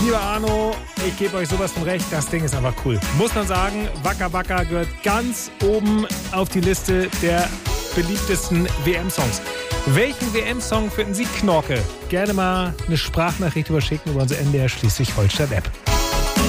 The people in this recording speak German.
Lieber Arno, ich gebe euch sowas von recht, das Ding ist einfach cool. Muss man sagen, Waka Waka gehört ganz oben auf die Liste der beliebtesten WM-Songs. Welchen WM-Song finden Sie Knorke? Gerne mal eine Sprachnachricht überschicken über unsere NDR Schleswig-Holstein-App.